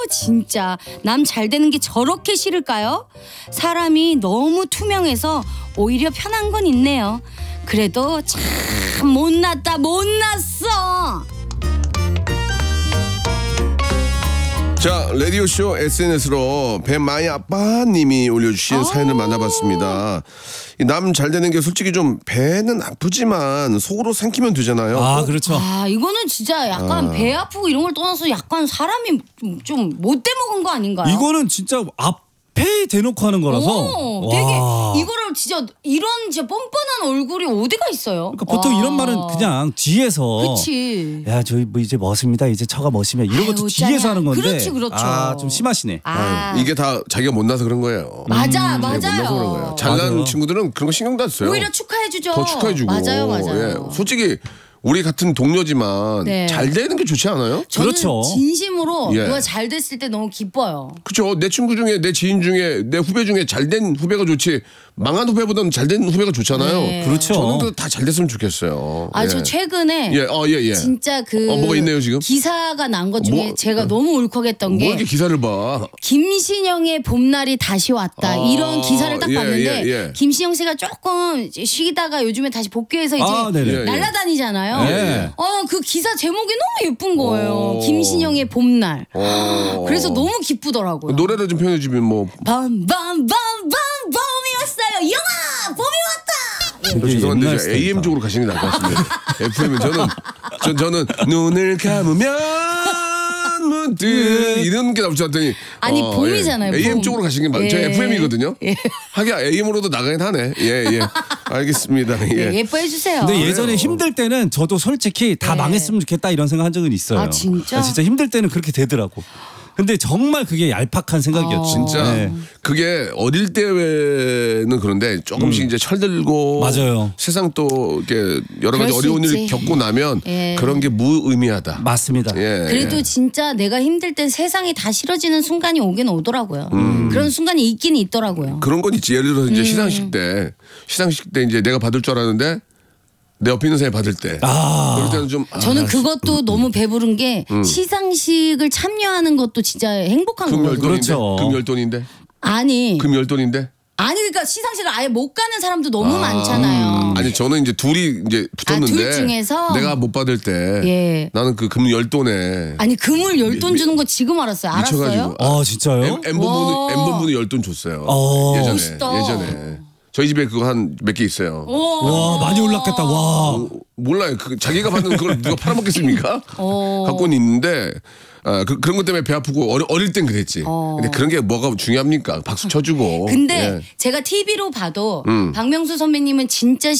진짜 남 잘 되는 게 저렇게 싫을까요? 사람이 너무 투명해서 오히려 편한 건 있네요. 그래도 참 못났다 못났어. 자, 라디오쇼 SNS로 배 많이 아빠님이 올려주신 사연을 만나봤습니다. 남 잘 되는 게 솔직히 좀 배는 아프지만 속으로 삼키면 되잖아요. 아, 그렇죠. 아, 이거는 진짜 약간 배 아프고 이런 걸 떠나서 약간 사람이 좀 못돼 먹은 거 아닌가요? 이거는 진짜 앞에 대놓고 하는 거라서. 오, 되게 와. 이거를 진짜 이런 진짜 뻔뻔한 얼굴이 어디가 있어요? 그러니까 보통 와. 이런 말은 그냥 뒤에서. 그치. 야, 저희 뭐 이제 멋입니다. 이제 처가 멋이면 이런 것도 아유, 뒤에서 짠해. 하는 건데. 그렇지, 그렇죠. 아, 좀 심하시네. 아, 이게 다 자기가 못나서 그런 거예요. 맞아, 못나서 그런 거예요. 맞아요. 잘난 맞아요. 친구들은 그런 거 신경도 안 써요. 오히려 축하해주죠. 더 축하해주고. 맞아요, 맞아요. 예. 솔직히 우리 같은 동료지만 네. 잘 되는 게 좋지 않아요? 저는 그렇죠. 진심으로 예. 누가 잘 됐을 때 너무 기뻐요. 그렇죠. 내 친구 중에 내 지인 중에 내 후배 중에 잘 된 후배가 좋지 망한 후배보다는 잘 된 후배가 좋잖아요. 네. 그렇죠. 저는 다 잘 됐으면 좋겠어요. 아, 예. 저 최근에 예. 진짜 그 뭐가 있네요, 지금? 기사가 난 것 중에 뭐? 제가 너무 울컥했던 뭐 게 이렇게 기사를 봐. 김신영의 봄날이 다시 왔다 이런 기사를 딱 예, 봤는데 예. 김신영 씨가 조금 쉬다가 요즘에 다시 복귀해서 이제 아, 네네. 예. 날아다니잖아요. 네. 그 기사 제목이 너무 예쁜 거예요. 김신영의 봄날. 그래서 너무 기쁘더라고요. 노래를 좀 표현해 주면 뭐 밤밤밤밤 봄이 왔어요. 영아 봄이 왔다. 되게 죄송한데 옛날 이제 AM 스타일이다. 쪽으로 가시는 게 나을 것 같습니다. FM은 저는 눈을 감으면 문득 이런 게 나올 줄 알았더니 아니, 봄이잖아요, AM 봄. 쪽으로 가시는 게 맞죠. 예. FM이거든요. 예. 하긴 AM으로도 나가긴 하네. 예. 알겠습니다. 예. 네, 예뻐해 주세요. 근데 예전에 힘들 때는 저도 솔직히 다 네. 망했으면 좋겠다 이런 생각 한 적은 있어요. 아, 진짜? 진짜 힘들 때는 그렇게 되더라고. 근데 정말 그게 얄팍한 생각이었죠. 진짜 네. 그게 어릴 때는 그런데 조금씩 이제 철들고 맞아요. 세상 또 이렇게 여러 가지 그럴 수 어려운 일을 있지. 겪고 나면 예. 그런 게 무의미하다. 맞습니다. 예. 그래도 진짜 내가 힘들 때 세상이 다 싫어지는 순간이 오긴 오더라고요. 그런 순간이 있긴 있더라고요. 그런 건 있지. 예를 들어서 이제 시상식 때 이제 내가 받을 줄 알았는데 내 옆에 있는 사람이 받을 때. 그럴 때는 좀 저는 그것도 너무 배부른 게 시상식을 참여하는 것도 진짜 행복한 거거든요. 금열돈인데. 그렇죠. 금열돈인데. 아니 그러니까 시상식을 아예 못 가는 사람도 너무 많잖아요. 아니 저는 이제 둘이 이제 붙었는데 둘 중에서? 내가 못 받을 때 예. 나는 그 금열돈에 아니 금을 10돈 주는 거 지금 알았어요. 알았어요? 미쳐가지고 아, 진짜요? M본분이 10돈 줬어요. 멋있다. 예전에 저희 집에 그거 한 몇 개 있어요. 와, 많이 올랐겠다. 와. 몰라요. 자기가 받는 그걸 누가 팔아먹겠습니까? 갖고는 있는데 그런 것 때문에 배 아프고 어릴 땐 그랬지. 근데 그런 게 뭐가 중요합니까? 박수 쳐주고. 근데 예. 제가 TV로 봐도 박명수 선배님은 진짜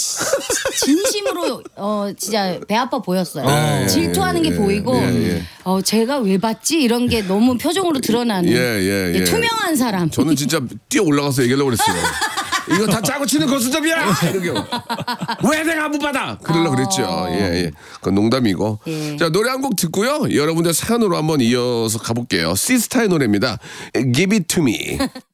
진심으로 진짜 배 아파 보였어요. 질투하는 게 보이고 제가 왜 받지 이런 게 너무 표정으로 드러나는 예. 투명한 사람. 저는 진짜 뛰어 올라가서 얘기하려고 그랬어요. 이거 다 짜고 치는 거수잡이야! 이렇게. 왜 내가 못 받아! 그러려고 그랬죠. 예. 그건 농담이고. 예. 자, 노래 한 곡 듣고요. 여러분들 사연으로 한번 이어서 가볼게요. 시스타의 노래입니다. Give it to me.